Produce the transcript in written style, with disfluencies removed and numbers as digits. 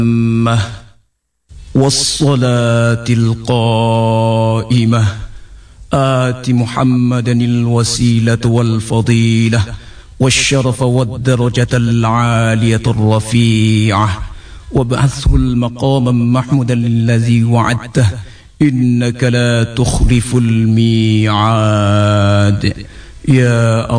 والصلاة القائمة آت محمدا الوسيلة والفضيلة والشرف والدرجة العالية الرفيعة وابعثه المقام محمودا الذي وعدته إنك لا تخلف الميعاد. يا